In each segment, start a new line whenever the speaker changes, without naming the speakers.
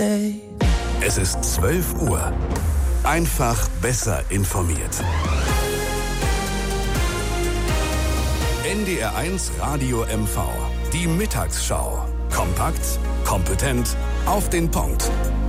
Es ist 12 Uhr. Einfach besser informiert. NDR1 Radio MV. Die Mittagsschau. Kompakt, kompetent, auf den Punkt.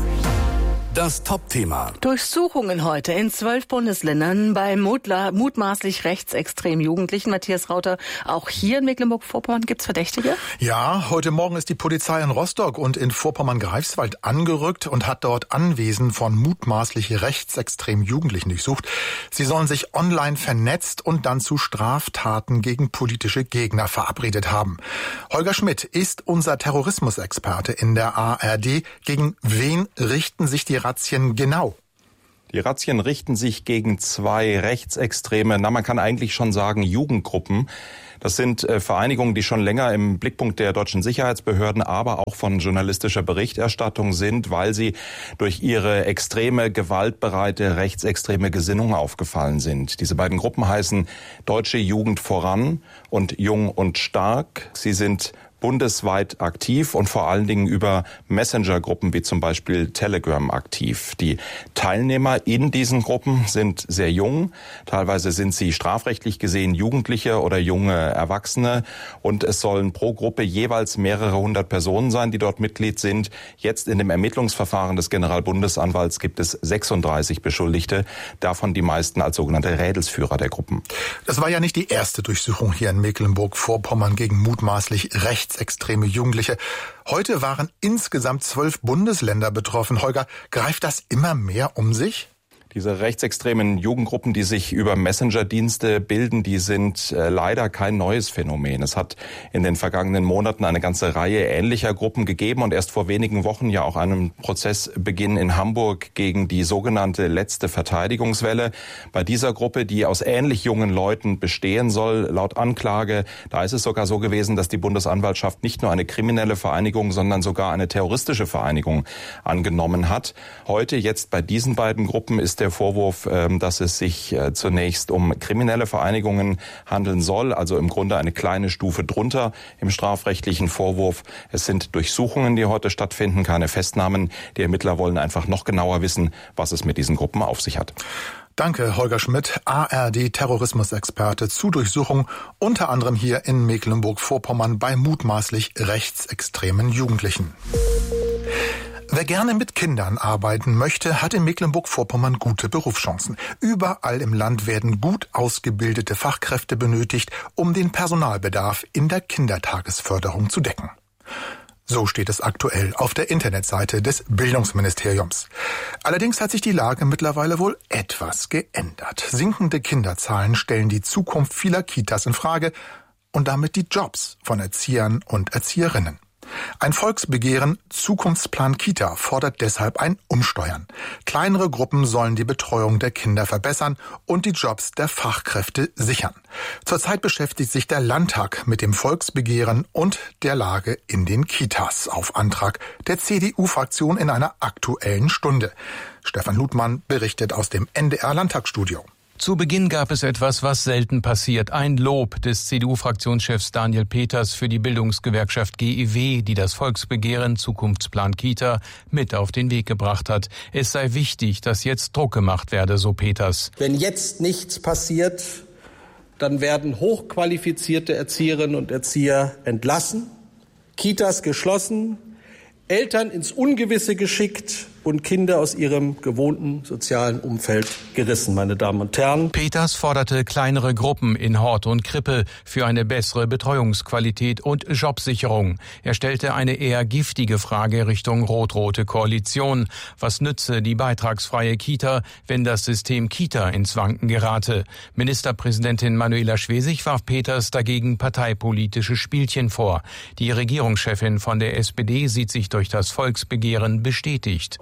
Das Top-Thema.
Durchsuchungen heute in 12 Bundesländern bei mutmaßlich rechtsextremen Jugendlichen. Matthias Rauter, auch hier in Mecklenburg-Vorpommern gibt's Verdächtige?
Ja, heute Morgen ist die Polizei in Rostock und in Vorpommern-Greifswald angerückt und hat dort Anwesen von mutmaßlich rechtsextremen Jugendlichen durchsucht. Sie sollen sich online vernetzt und dann zu Straftaten gegen politische Gegner verabredet haben. Holger Schmidt ist unser Terrorismusexperte in der ARD. Gegen wen richten sich die Razzien genau?
Die Razzien richten sich gegen zwei rechtsextreme, man kann eigentlich schon sagen Jugendgruppen. Das sind Vereinigungen, die schon länger im Blickpunkt der deutschen Sicherheitsbehörden, aber auch von journalistischer Berichterstattung sind, weil sie durch ihre extreme, gewaltbereite, rechtsextreme Gesinnung aufgefallen sind. Diese beiden Gruppen heißen Deutsche Jugend voran und Jung und Stark. Sie sind bundesweit aktiv und vor allen Dingen über Messenger-Gruppen wie zum Beispiel Telegram aktiv. Die Teilnehmer in diesen Gruppen sind sehr jung. Teilweise sind sie strafrechtlich gesehen Jugendliche oder junge Erwachsene. Und es sollen pro Gruppe jeweils mehrere hundert Personen sein, die dort Mitglied sind. Jetzt in dem Ermittlungsverfahren des Generalbundesanwalts gibt es 36 Beschuldigte, davon die meisten als sogenannte Rädelsführer der Gruppen.
Das war ja nicht die erste Durchsuchung hier in Mecklenburg-Vorpommern gegen mutmaßlich rechtsextreme Jugendliche. Heute waren insgesamt 12 Bundesländer betroffen. Holger, greift das immer mehr um sich?
Diese rechtsextremen Jugendgruppen, die sich über Messenger-Dienste bilden, die sind leider kein neues Phänomen. Es hat in den vergangenen Monaten eine ganze Reihe ähnlicher Gruppen gegeben und erst vor wenigen Wochen ja auch einen Prozessbeginn in Hamburg gegen die sogenannte letzte Verteidigungswelle. Bei dieser Gruppe, die aus ähnlich jungen Leuten bestehen soll, laut Anklage, da ist es sogar so gewesen, dass die Bundesanwaltschaft nicht nur eine kriminelle Vereinigung, sondern sogar eine terroristische Vereinigung angenommen hat. Heute, jetzt bei diesen beiden Gruppen, ist der Vorwurf, dass es sich zunächst um kriminelle Vereinigungen handeln soll, also im Grunde eine kleine Stufe drunter im strafrechtlichen Vorwurf. Es sind Durchsuchungen, die heute stattfinden, keine Festnahmen. Die Ermittler wollen einfach noch genauer wissen, was es mit diesen Gruppen auf sich hat.
Danke, Holger Schmidt, ARD-Terrorismusexperte zu Durchsuchung, unter anderem hier in Mecklenburg-Vorpommern bei mutmaßlich rechtsextremen Jugendlichen. Wer gerne mit Kindern arbeiten möchte, hat in Mecklenburg-Vorpommern gute Berufschancen. Überall im Land werden gut ausgebildete Fachkräfte benötigt, um den Personalbedarf in der Kindertagesförderung zu decken. So steht es aktuell auf der Internetseite des Bildungsministeriums. Allerdings hat sich die Lage mittlerweile wohl etwas geändert. Sinkende Kinderzahlen stellen die Zukunft vieler Kitas in Frage und damit die Jobs von Erziehern und Erzieherinnen. Ein Volksbegehren Zukunftsplan Kita fordert deshalb ein Umsteuern. Kleinere Gruppen sollen die Betreuung der Kinder verbessern und die Jobs der Fachkräfte sichern. Zurzeit beschäftigt sich der Landtag mit dem Volksbegehren und der Lage in den Kitas auf Antrag der CDU-Fraktion in einer Aktuellen Stunde. Stefan Ludmann berichtet aus dem NDR-Landtagsstudio.
Zu Beginn gab es etwas, was selten passiert. Ein Lob des CDU-Fraktionschefs Daniel Peters für die Bildungsgewerkschaft GEW, die das Volksbegehren Zukunftsplan Kita mit auf den Weg gebracht hat. Es sei wichtig, dass jetzt Druck gemacht werde, so Peters.
Wenn jetzt nichts passiert, dann werden hochqualifizierte Erzieherinnen und Erzieher entlassen, Kitas geschlossen, Eltern ins Ungewisse geschickt und Kinder aus ihrem gewohnten sozialen Umfeld gerissen, meine Damen und Herren.
Peters forderte kleinere Gruppen in Hort und Krippe für eine bessere Betreuungsqualität und Jobsicherung. Er stellte eine eher giftige Frage Richtung rot-rote Koalition. Was nütze die beitragsfreie Kita, wenn das System Kita ins Wanken gerate? Ministerpräsidentin Manuela Schwesig warf Peters dagegen parteipolitische Spielchen vor. Die Regierungschefin von der SPD sieht sich durch das Volksbegehren bestätigt.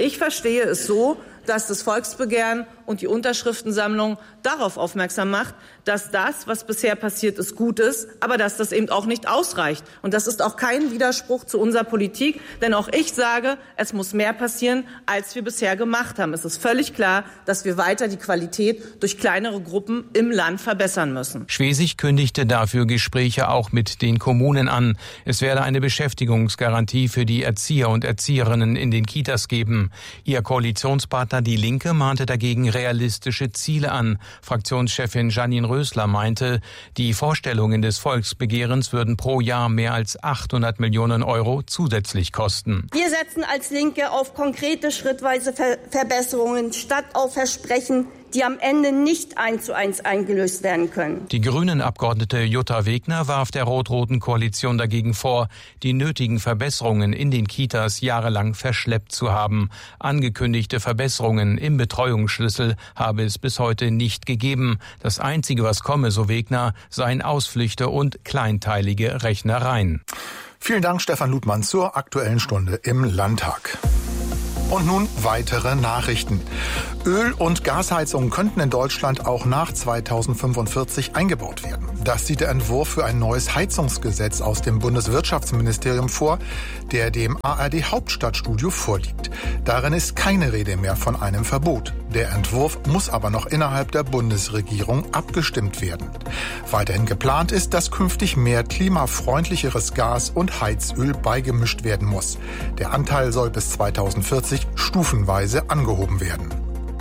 Ich verstehe es so, dass das Volksbegehren und die Unterschriftensammlung darauf aufmerksam macht, dass das, was bisher passiert ist, gut ist, aber dass das eben auch nicht ausreicht. Und das ist auch kein Widerspruch zu unserer Politik, denn auch ich sage, es muss mehr passieren, als wir bisher gemacht haben. Es ist völlig klar, dass wir weiter die Qualität durch kleinere Gruppen im Land verbessern müssen.
Schwesig kündigte dafür Gespräche auch mit den Kommunen an. Es werde eine Beschäftigungsgarantie für die Erzieher und Erzieherinnen in den Kitas geben. Ihr Koalitionspartner Die Linke mahnte dagegen realistische Ziele an. Fraktionschefin Janine Rösler meinte, die Vorstellungen des Volksbegehrens würden pro Jahr mehr als 800 Millionen Euro zusätzlich kosten.
Wir setzen als Linke auf konkrete schrittweise Verbesserungen statt auf Versprechen, die am Ende nicht 1:1 eingelöst werden können.
Die Grünen-Abgeordnete Jutta Wegner warf der rot-roten Koalition dagegen vor, die nötigen Verbesserungen in den Kitas jahrelang verschleppt zu haben. Angekündigte Verbesserungen im Betreuungsschlüssel habe es bis heute nicht gegeben. Das Einzige, was komme, so Wegner, seien Ausflüchte und kleinteilige Rechnereien.
Vielen Dank, Stefan Ludmann, zur Aktuellen Stunde im Landtag. Und nun weitere Nachrichten. Öl- und Gasheizungen könnten in Deutschland auch nach 2045 eingebaut werden. Das sieht der Entwurf für ein neues Heizungsgesetz aus dem Bundeswirtschaftsministerium vor, der dem ARD-Hauptstadtstudio vorliegt. Darin ist keine Rede mehr von einem Verbot. Der Entwurf muss aber noch innerhalb der Bundesregierung abgestimmt werden. Weiterhin geplant ist, dass künftig mehr klimafreundlicheres Gas und Heizöl beigemischt werden muss. Der Anteil soll bis 2040 stufenweise angehoben werden.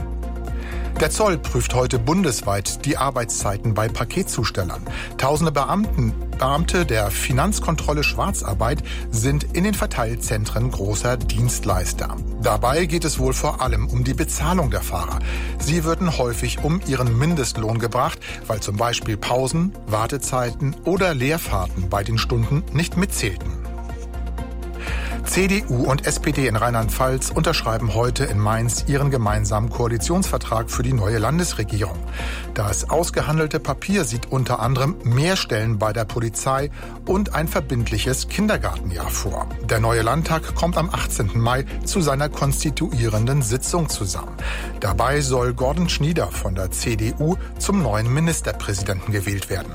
Der Zoll prüft heute bundesweit die Arbeitszeiten bei Paketzustellern. Tausende Beamte der Finanzkontrolle Schwarzarbeit sind in den Verteilzentren großer Dienstleister. Dabei geht es wohl vor allem um die Bezahlung der Fahrer. Sie würden häufig um ihren Mindestlohn gebracht, weil zum Beispiel Pausen, Wartezeiten oder Leerfahrten bei den Stunden nicht mitzählten. CDU und SPD in Rheinland-Pfalz unterschreiben heute in Mainz ihren gemeinsamen Koalitionsvertrag für die neue Landesregierung. Das ausgehandelte Papier sieht unter anderem mehr Stellen bei der Polizei und ein verbindliches Kindergartenjahr vor. Der neue Landtag kommt am 18. Mai zu seiner konstituierenden Sitzung zusammen. Dabei soll Gordon Schnieder von der CDU zum neuen Ministerpräsidenten gewählt werden.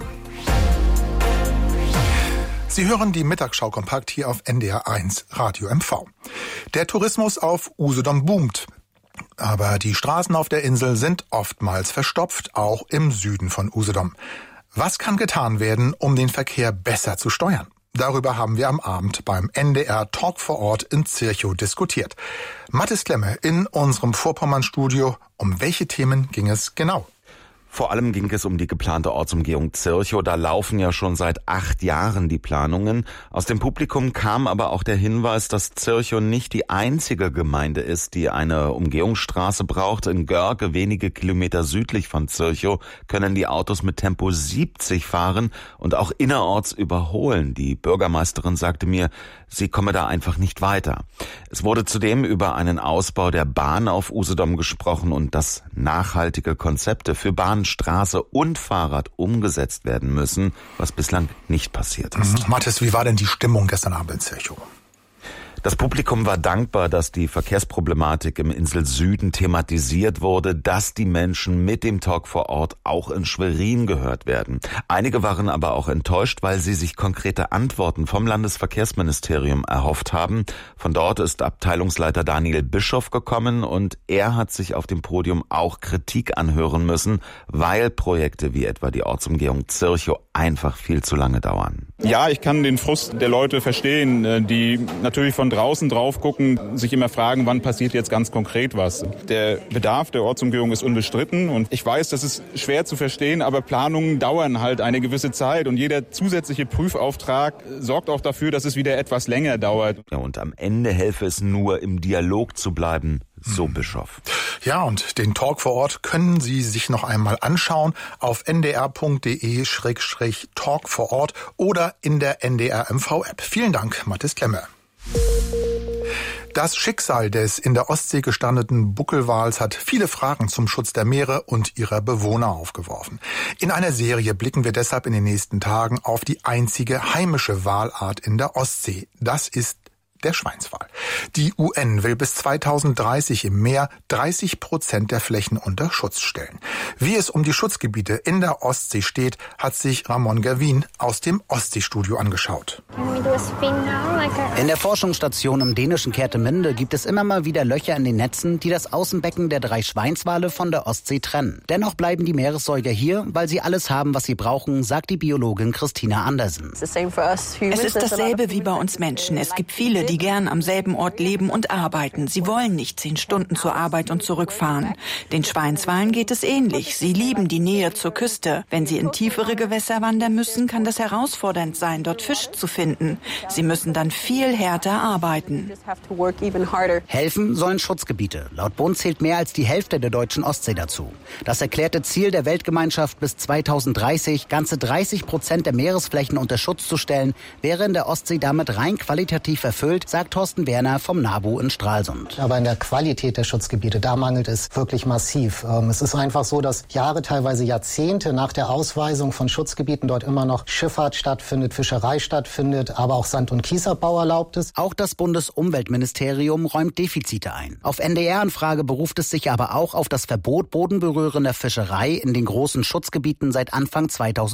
Sie hören die Mittagsschau kompakt hier auf NDR 1 Radio MV. Der Tourismus auf Usedom boomt. Aber die Straßen auf der Insel sind oftmals verstopft, auch im Süden von Usedom. Was kann getan werden, um den Verkehr besser zu steuern? Darüber haben wir am Abend beim NDR Talk vor Ort in Zirchow diskutiert. Mathis Klemme in unserem Vorpommern-Studio. Um welche Themen ging es genau?
Vor allem ging es um die geplante Ortsumgehung Zirchow. Da laufen ja schon seit 8 Jahren die Planungen. Aus dem Publikum kam aber auch der Hinweis, dass Zirchow nicht die einzige Gemeinde ist, die eine Umgehungsstraße braucht. In Görke, wenige Kilometer südlich von Zirchow, können die Autos mit Tempo 70 fahren und auch innerorts überholen. Die Bürgermeisterin sagte mir, sie komme da einfach nicht weiter. Es wurde zudem über einen Ausbau der Bahn auf Usedom gesprochen und dass nachhaltige Konzepte für Bahn, Straße und Fahrrad umgesetzt werden müssen, was bislang nicht passiert ist.
Mathis, wie war denn die Stimmung gestern Abend in Zirchow?
Das Publikum war dankbar, dass die Verkehrsproblematik im Inselsüden thematisiert wurde, dass die Menschen mit dem Talk vor Ort auch in Schwerin gehört werden. Einige waren aber auch enttäuscht, weil sie sich konkrete Antworten vom Landesverkehrsministerium erhofft haben. Von dort ist Abteilungsleiter Daniel Bischof gekommen und er hat sich auf dem Podium auch Kritik anhören müssen, weil Projekte wie etwa die Ortsumgehung Zirchow einfach viel zu lange dauern.
Ja, ich kann den Frust der Leute verstehen, die natürlich von draußen drauf gucken, sich immer fragen, wann passiert jetzt ganz konkret was. Der Bedarf der Ortsumgehung ist unbestritten und ich weiß, das ist schwer zu verstehen, aber Planungen dauern halt eine gewisse Zeit und jeder zusätzliche Prüfauftrag sorgt auch dafür, dass es wieder etwas länger dauert.
Ja, und am Ende helfe es nur, im Dialog zu bleiben. So Bischof.
Ja, und den Talk vor Ort können Sie sich noch einmal anschauen auf ndr.de/Talk vor Ort oder in der NDR MV-App. Vielen Dank, Mathis Klemme. Das Schicksal des in der Ostsee gestrandeten Buckelwals hat viele Fragen zum Schutz der Meere und ihrer Bewohner aufgeworfen. In einer Serie blicken wir deshalb in den nächsten Tagen auf die einzige heimische Walart in der Ostsee. Das ist der Schweinswal. Die UN will bis 2030 im Meer 30% der Flächen unter Schutz stellen. Wie es um die Schutzgebiete in der Ostsee steht, hat sich Ramon Gavin aus dem Ostseestudio angeschaut.
In der Forschungsstation im dänischen Kerteminde gibt es immer mal wieder Löcher in den Netzen, die das Außenbecken der 3 Schweinswale von der Ostsee trennen. Dennoch bleiben die Meeressäuger hier, weil sie alles haben, was sie brauchen, sagt die Biologin Christina Andersen.
Es ist dasselbe wie bei uns Menschen. Es gibt viele, die gern am selben Ort leben und arbeiten. Sie wollen nicht 10 Stunden zur Arbeit und zurückfahren. Den Schweinswalen geht es ähnlich. Sie lieben die Nähe zur Küste. Wenn sie in tiefere Gewässer wandern müssen, kann das herausfordernd sein, dort Fisch zu finden. Sie müssen dann viel härter arbeiten.
Helfen sollen Schutzgebiete. Laut Bund zählt mehr als die Hälfte der deutschen Ostsee dazu. Das erklärte Ziel der Weltgemeinschaft bis 2030, ganze 30% der Meeresflächen unter Schutz zu stellen, wäre in der Ostsee damit rein qualitativ erfüllt, sagt Thorsten Werner vom NABU in Stralsund.
Aber in der Qualität der Schutzgebiete, da mangelt es wirklich massiv. Es ist einfach so, dass Jahre, teilweise Jahrzehnte nach der Ausweisung von Schutzgebieten dort immer noch Schifffahrt stattfindet, Fischerei stattfindet, aber auch Sand- und Kiesabbau erlaubt ist.
Auch das Bundesumweltministerium räumt Defizite ein. Auf NDR-Anfrage beruft es sich aber auch auf das Verbot bodenberührender Fischerei in den großen Schutzgebieten seit Anfang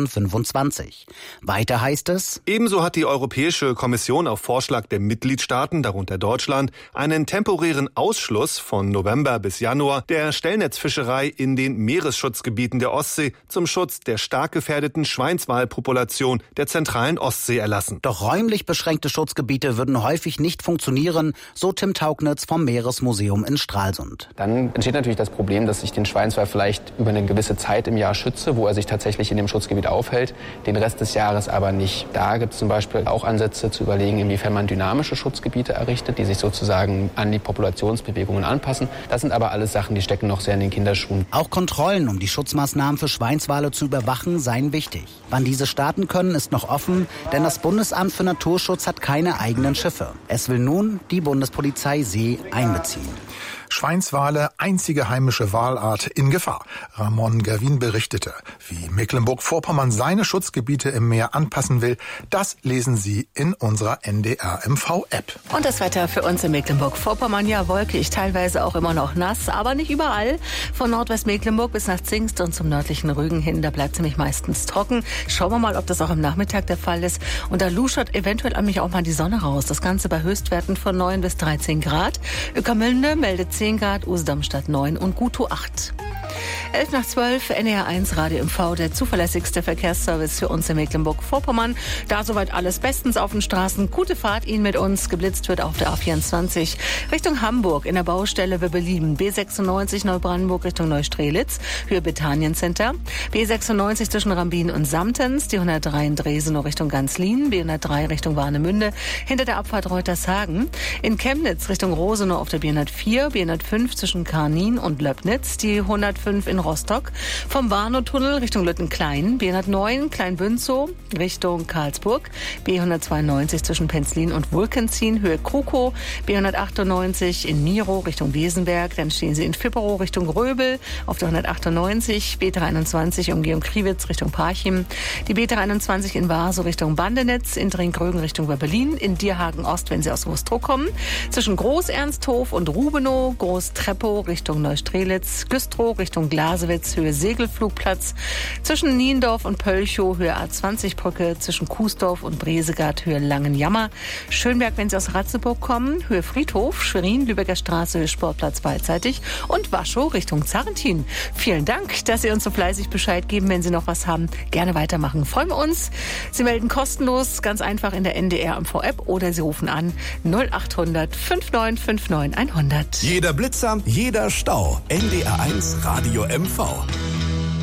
2025. Weiter heißt es:
Ebenso hat die Europäische Kommission auf Vorschlag der Mitgliedstaaten, darunter Deutschland, einen temporären Ausschluss von November bis Januar der Stellnetzfischerei in den Meeresschutzgebieten der Ostsee zum Schutz der stark gefährdeten Schweinswalpopulation der zentralen Ostsee erlassen.
Doch räumlich beschränkte Schutzgebiete würden häufig nicht funktionieren, so Tim Taugnitz vom Meeresmuseum in Stralsund.
Dann entsteht natürlich das Problem, dass ich den Schweinswal vielleicht über eine gewisse Zeit im Jahr schütze, wo er sich tatsächlich in dem Schutzgebiet aufhält, den Rest des Jahres aber nicht. Da gibt es zum Beispiel auch Ansätze zu überlegen, inwiefern man dynamische Schutzgebiete errichtet, die sich sozusagen an die Populationsbewegungen anpassen. Das sind aber alles Sachen, die stecken noch sehr in den Kinderschuhen.
Auch Kontrollen, um die Schutzmaßnahmen für Schweinswale zu überwachen, seien wichtig. Wann diese starten können, ist noch offen, denn das Bundesamt für Naturschutz hat keine eigenen Schiffe. Es will nun die Bundespolizei See einbeziehen.
Schweinswale, einzige heimische Walart in Gefahr. Ramon Gavin berichtete. Wie Mecklenburg-Vorpommern seine Schutzgebiete im Meer anpassen will, das lesen Sie in unserer NDR-MV-App.
Und das Wetter für uns in Mecklenburg-Vorpommern, ja wolkig, teilweise auch immer noch nass, aber nicht überall. Von Nordwestmecklenburg bis nach Zingst und zum nördlichen Rügen hin, da bleibt es nämlich meistens trocken. Schauen wir mal, ob das auch am Nachmittag der Fall ist. Und da luschert eventuell an mich auch mal die Sonne raus. Das Ganze bei Höchstwerten von 9 bis 13 Grad. Ueckermünde meldet 10 Grad, Usedom-Stadt 9 und Gutow 8. 11 nach 12, NDR 1 Radio MV, der zuverlässigste Verkehrsservice für uns in Mecklenburg-Vorpommern. Da soweit alles bestens auf den Straßen. Gute Fahrt Ihnen mit uns. Geblitzt wird auf der A24 Richtung Hamburg in der Baustelle Wirbelin. B96 Neubrandenburg Richtung Neustrelitz, Höhe Bethanien-Center. B96 zwischen Rambin und Samtens. Die 103 in Dresden Richtung Ganzlin. B103 Richtung Warnemünde hinter der Abfahrt Reutershagen. In Chemnitz Richtung Rosenow auf der B104. B105 zwischen Karnin und Löbnitz. Die 105 in Rostock. Vom Warnow-Tunnel Richtung Lüttenklein. B109 Kleinbünzow Richtung Karlsburg. B192 zwischen Penzlin und Wulkenzin, Höhe Krukow. B198 in Miro Richtung Wesenberg. Dann stehen Sie in Fipperow Richtung Röbel auf der 198. B23 Umgehung Kriwitz Richtung Parchim. Die B23 in Warsow Richtung Bandenetz. In Dringgrögen Richtung Berlin. In Dierhagen Ost, wenn Sie aus Wostrow kommen. Zwischen Groß-Ernsthof und Rubenow. Groß-Treppow Richtung Neustrelitz. Güstrow Richtung Glasewitz, Höhe Segelflugplatz. Zwischen Niendorf und Pölchow, Höhe A20-Brücke. Zwischen Kuesdorf und Bresegard, Höhe Langenjammer. Schönberg, wenn Sie aus Ratzeburg kommen, Höhe Friedhof. Schwerin, Lübecker Straße, Höhe Sportplatz beidseitig. Und Waschow Richtung Zarrentin. Vielen Dank, dass Sie uns so fleißig Bescheid geben. Wenn Sie noch was haben, gerne weitermachen. Freuen wir uns. Sie melden kostenlos, ganz einfach in der NDR-MV-App oder Sie rufen an 0800 5959 100.
Jeder Blitzer, jeder Stau. NDR 1 Radio MV.